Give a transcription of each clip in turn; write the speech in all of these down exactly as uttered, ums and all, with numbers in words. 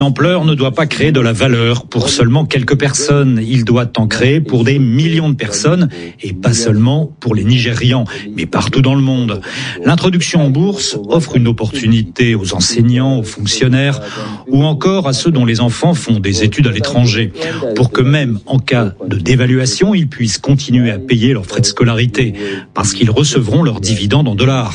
L'ampleur ne doit pas créer de la valeur pour seulement quelques personnes. Il doit en créer pour des millions de personnes et pas seulement pour les Nigérians, mais partout dans le monde. L'introduction en bourse offre une opportunité aux enseignants, aux fonctionnaires ou encore à ceux dont les enfants font des études à l'étranger pour que même en cas de dévaluation, ils puissent continuer à payer leurs frais de scolarité parce qu'ils recevront leurs dividendes en dollars.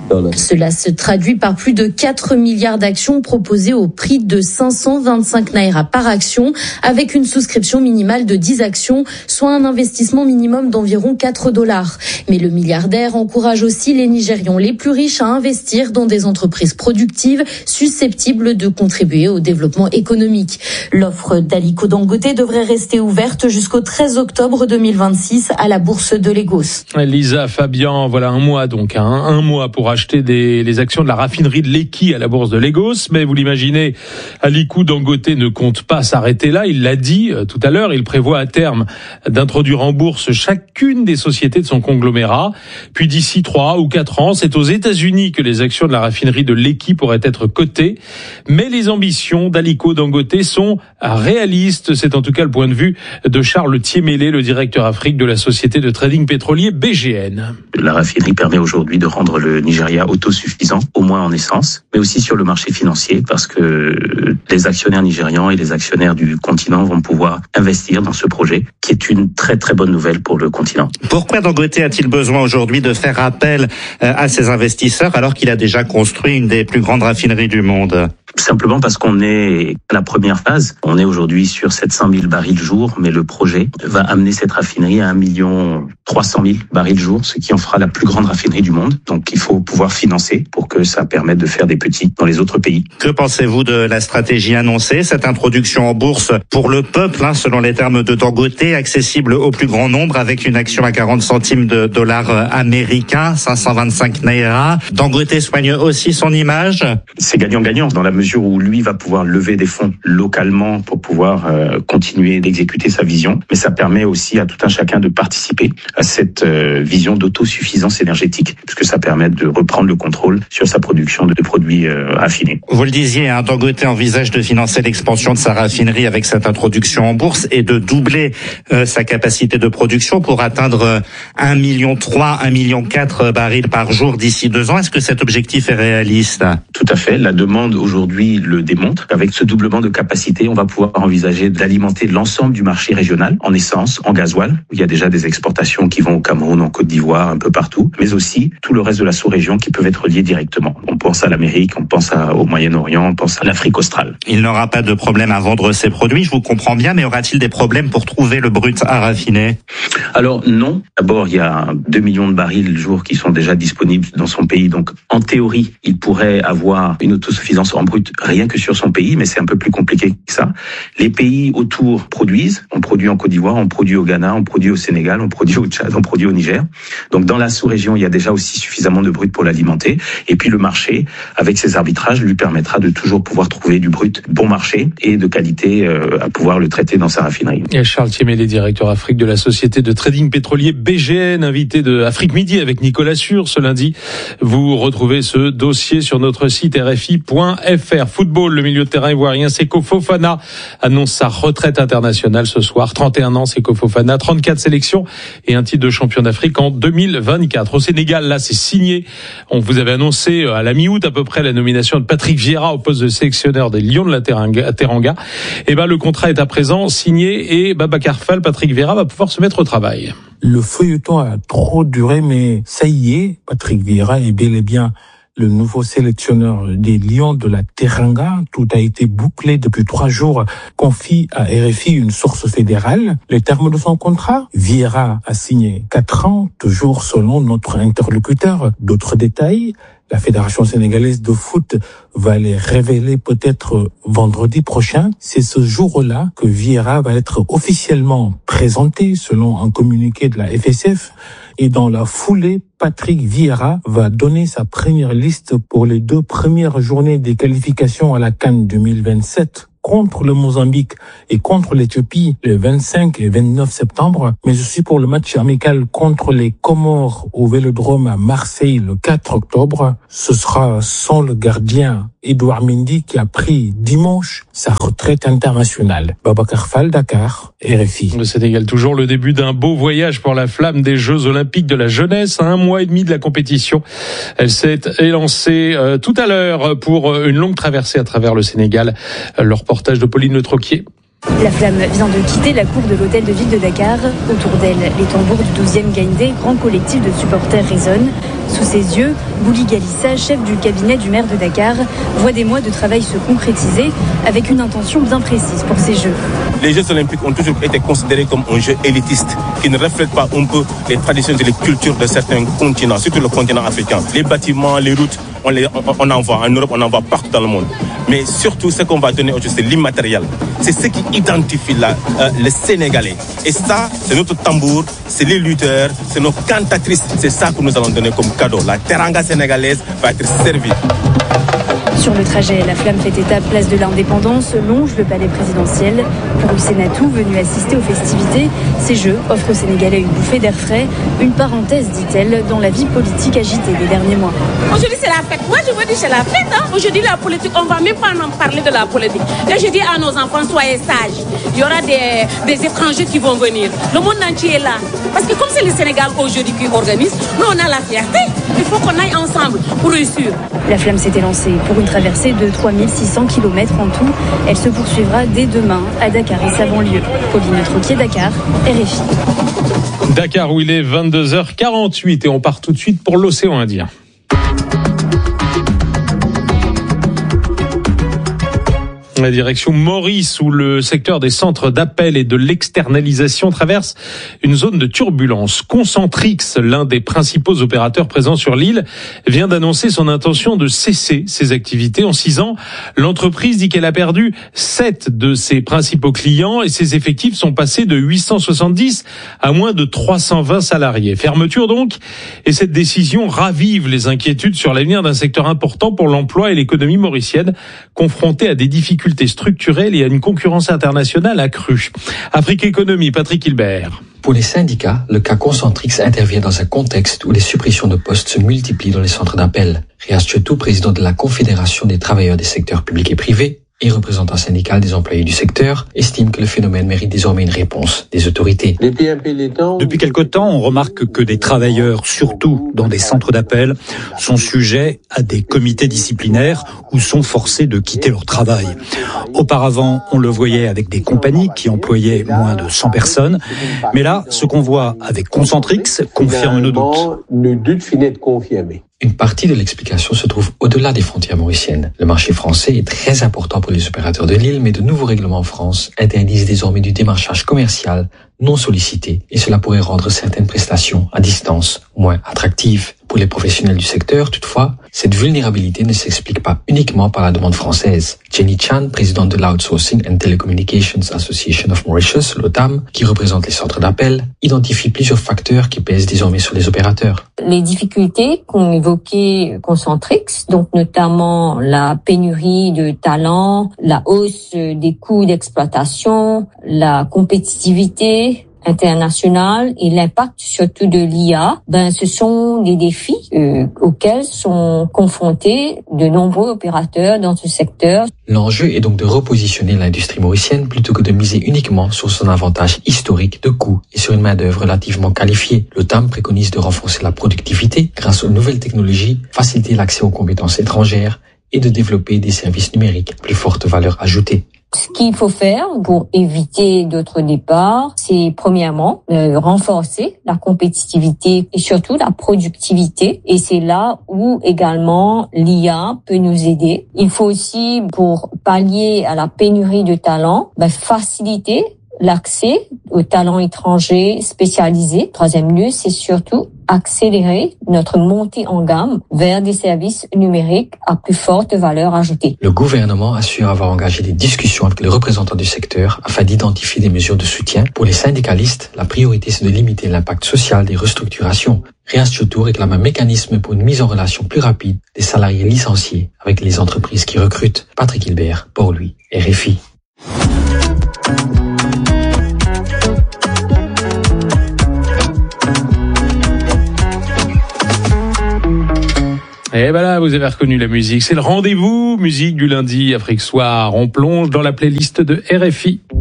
Cela se traduit par plus de quatre milliards d'actions proposées au prix de cinq cent vingt-cinq naira par action, avec une souscription minimale de dix actions, soit un investissement minimum d'environ quatre dollars. Mais le milliardaire encourage aussi les Nigérians les plus riches à investir dans des entreprises productives susceptibles de contribuer au développement économique. L'offre d'Aliko Dangote devrait rester ouverte jusqu'au treize octobre deux mille vingt-six à la bourse de Lagos. Lisa Fabian, voilà un mois donc, hein, un mois pour acheter Des, les actions de la raffinerie de Lekki à la bourse de Lagos. Mais vous l'imaginez, Aliko Dangote ne compte pas s'arrêter là. Il l'a dit euh, tout à l'heure, il prévoit à terme d'introduire en bourse chacune des sociétés de son conglomérat. Puis d'ici trois ou quatre ans, c'est aux États-Unis que les actions de la raffinerie de Lekki pourraient être cotées. Mais les ambitions d'Aliko Dangote sont réalistes. C'est en tout cas le point de vue de Charles Thiémélé, le directeur Afrique de la société de trading pétrolier B G N. La raffinerie permet aujourd'hui de rendre le Nigeria autosuffisant, au moins en essence, mais aussi sur le marché financier, parce que les actionnaires nigérians et les actionnaires du continent vont pouvoir investir dans ce projet, qui est une très très bonne nouvelle pour le continent. Pourquoi Dangote a-t-il besoin aujourd'hui de faire appel à ses investisseurs alors qu'il a déjà construit une des plus grandes raffineries du monde ? Simplement parce qu'on est à la première phase. On est aujourd'hui sur sept cent mille barils jour, mais le projet va amener cette raffinerie à un million trois cent mille barils jour, ce qui en fera la plus grande raffinerie du monde. Donc il faut pouvoir financer pour que ça permette de faire des petits dans les autres pays. Que pensez-vous de la stratégie annoncée, cette introduction en bourse pour le peuple, hein, selon les termes de Dangote, accessible au plus grand nombre avec une action à quarante centimes de dollars américains, cinq cent vingt-cinq naira. Dangote soigne aussi son image. C'est gagnant-gagnant dans la mesure où lui va pouvoir lever des fonds localement pour pouvoir euh, continuer d'exécuter sa vision. Mais ça permet aussi à tout un chacun de participer à cette euh, vision d'autosuffisance énergétique, puisque ça permet de reprendre le contrôle sur sa production de produits euh, affinés. Vous le disiez, hein, Dangote envisage de financer l'expansion de sa raffinerie avec cette introduction en bourse et de doubler euh, sa capacité de production pour atteindre euh, un virgule trois, un virgule quatre million barils par jour d'ici deux ans. Est-ce que cet objectif est réaliste ? Tout à fait. La demande aujourd'hui le démontre. Avec ce doublement de capacité, on va pouvoir envisager d'alimenter l'ensemble du marché régional en essence, en gasoil. Il y a déjà des exportations qui vont au Cameroun, en Côte d'Ivoire, un peu partout, mais aussi tout le reste de la sous-région qui peuvent être liés directement. On pense à l'Amérique, on pense à, au Moyen-Orient, on pense à l'Afrique australe. Il n'aura pas de problème à vendre ses produits, je vous comprends bien, mais aura-t-il des problèmes pour trouver le brut à raffiner ? Alors non. D'abord, il y a deux millions de barils le jour qui sont déjà disponibles dans son pays. Donc, en théorie, il pourrait avoir une autosuffisance en brut rien que sur son pays, mais c'est un peu plus compliqué que ça. Les pays autour produisent. On produit en Côte d'Ivoire, on produit au Ghana, on produit au Sénégal, on produit au Tchad, on produit au Niger. Donc, dans la sous-région, il y a déjà aussi suffisamment de brut pour l'alimenter. Et puis, le marché, avec ses arbitrages, lui permettra de toujours pouvoir trouver du brut bon marché et de qualité euh, à pouvoir le traiter dans sa raffinerie. Et Charles Thiémélé, directeur Afrique de la société de trading pétrolier B G N, invité de Afrique Midi avec Nicolas Sûr ce lundi. Vous retrouvez ce dossier sur notre site R F I point F R. Football, le milieu de terrain ivoirien Seko Fofana annonce sa retraite internationale ce soir. trente et un ans, Seko Fofana, trente-quatre sélections et un titre de champion d'Afrique en deux mille vingt-quatre. Au Sénégal, là, c'est signé. On vous avait annoncé à la mi-août à peu près la nomination de Patrick Vieira au poste de sélectionneur des Lions de la Teranga. Et ben, le contrat est à présent signé et Babacar Fall, Patrick Vieira va pouvoir se mettre au travail. Le feuilleton a trop duré, mais ça y est, Patrick Vieira est bel et bien le nouveau sélectionneur des Lions de la Teranga. Tout a été bouclé depuis trois jours, confie à R F I une source fédérale. Les termes de son contrat, Vieira a signé quatre ans, toujours selon notre interlocuteur. D'autres détails, la Fédération sénégalaise de foot va les révéler peut-être vendredi prochain. C'est ce jour-là que Vieira va être officiellement présenté selon un communiqué de la F S F. Et dans la foulée, Patrick Vieira va donner sa première liste pour les deux premières journées des qualifications à la CAN deux mille vingt-sept contre le Mozambique et contre l'Éthiopie le vingt-cinq et vingt-neuf septembre, mais aussi pour le match amical contre les Comores au Vélodrome à Marseille le quatre octobre. Ce sera sans le gardien Edouard Mendy qui a pris dimanche sa retraite internationale. Babacar Fall, Dakar, R F I. Le Sénégal, toujours le début d'un beau voyage pour la flamme des Jeux Olympiques de la jeunesse. À un mois et demi de la compétition, elle s'est élancée euh, tout à l'heure pour une longue traversée à travers le Sénégal. Le reportage de Pauline Le Troquier. La flamme vient de quitter la cour de l'hôtel de ville de Dakar. Autour d'elle, les tambours du douzième Gaïndé, grand collectif de supporters, résonnent. Sous ses yeux, Bouli Galissa, chef du cabinet du maire de Dakar, voit des mois de travail se concrétiser avec une intention bien précise pour ces Jeux. Les Jeux Olympiques ont toujours été considérés comme un jeu élitiste qui ne reflète pas un peu les traditions et les cultures de certains continents, surtout le continent africain. Les bâtiments, les routes, on, les, on, on en voit en Europe, on en voit partout dans le monde. Mais surtout, ce qu'on va donner aujourd'hui, c'est l'immatériel. C'est ce qui identifie la, euh, le Sénégalais. Et ça, c'est notre tambour, c'est les lutteurs, c'est nos cantatrices. C'est ça que nous allons donner comme cadeau. La teranga sénégalaise va être servie. Sur le trajet, la flamme fait étape place de l'Indépendance, longe le palais présidentiel. Pour Husseinatou, venu assister aux festivités, ces Jeux offrent aux Sénégalais une bouffée d'air frais, une parenthèse, dit-elle, dans la vie politique agitée des derniers mois. Aujourd'hui, c'est la fête. Moi, je veux dire, c'est la fête. Hein. Aujourd'hui, la politique, on ne va même pas en parler de la politique. Là, je dis à nos enfants, soyez sages. Il y aura des, des étrangers qui vont venir. Le monde entier est là. Parce que comme c'est le Sénégal aujourd'hui qui organise, nous, on a la fierté. Il faut qu'on aille ensemble pour réussir. La flamme s'était lancée pour une traversée de trois mille six cents kilomètres en tout. Elle se poursuivra dès demain à Dakar et sa banlieue. Pauline Troquier, Dakar, R F I. Dakar où il est vingt-deux heures quarante-huit et on part tout de suite pour l'océan Indien. La direction Maurice, où le secteur des centres d'appel et de l'externalisation traverse une zone de turbulence. Concentrix, l'un des principaux opérateurs présents sur l'île, vient d'annoncer son intention de cesser ses activités. En six ans, l'entreprise dit qu'elle a perdu sept de ses principaux clients et ses effectifs sont passés de huit cent soixante-dix à moins de trois cent vingt salariés. Fermeture donc, et cette décision ravive les inquiétudes sur l'avenir d'un secteur important pour l'emploi et l'économie mauricienne, confrontée à des difficultés structurelle et à une concurrence internationale accrue. Afrique Économie, Patrick Hilbert. Pour les syndicats, le cas Concentrix intervient dans un contexte où les suppressions de postes se multiplient dans les centres d'appel. Riaz Chetou, président de la Confédération des travailleurs des secteurs publics et privés et représentant syndical des employés du secteur, estime que le phénomène mérite désormais une réponse des autorités. Depuis quelque temps, on remarque que des travailleurs, surtout dans des centres d'appel, sont sujets à des comités disciplinaires ou sont forcés de quitter leur travail. Auparavant, on le voyait avec des compagnies qui employaient moins de cent personnes, mais là, ce qu'on voit avec Concentrix confirme nos doutes. Une partie de l'explication se trouve au-delà des frontières mauriciennes. Le marché français est très important pour les opérateurs de l'île, mais de nouveaux règlements en France interdisent désormais du démarchage commercial non sollicité et cela pourrait rendre certaines prestations à distance moins attractives. Pour les professionnels du secteur, toutefois, cette vulnérabilité ne s'explique pas uniquement par la demande française. Jenny Chan, présidente de l'Outsourcing and Telecommunications Association of Mauritius, l'O T A M, qui représente les centres d'appel, identifie plusieurs facteurs qui pèsent désormais sur les opérateurs. Les difficultés qu'ont évoquées Concentrix, donc notamment la pénurie de talents, la hausse des coûts d'exploitation, la compétitivité international et l'impact surtout de l'I A, ben ce sont des défis euh, auxquels sont confrontés de nombreux opérateurs dans ce secteur. L'enjeu est donc de repositionner l'industrie mauricienne plutôt que de miser uniquement sur son avantage historique de coût et sur une main-d'œuvre relativement qualifiée. Le T A M préconise de renforcer la productivité grâce aux nouvelles technologies, faciliter l'accès aux compétences étrangères et de développer des services numériques à plus forte valeur ajoutée. Ce qu'il faut faire pour éviter d'autres départs, c'est premièrement euh, renforcer la compétitivité et surtout la productivité. Et c'est là où également l'I A peut nous aider. Il faut aussi, pour pallier à la pénurie de talents, ben, faciliter l'accès aux talents étrangers spécialisés. Troisième lieu, c'est surtout accélérer notre montée en gamme vers des services numériques à plus forte valeur ajoutée. Le gouvernement assure avoir engagé des discussions avec les représentants du secteur afin d'identifier des mesures de soutien. Pour les syndicalistes, la priorité c'est de limiter l'impact social des restructurations. Riaz Chetou réclame un mécanisme pour une mise en relation plus rapide des salariés licenciés avec les entreprises qui recrutent. Patrick Hilbert, pour lui, R F I. Et voilà, vous avez reconnu la musique. C'est le rendez-vous musique du lundi, Afrique Soir. On plonge dans la playlist de R F I.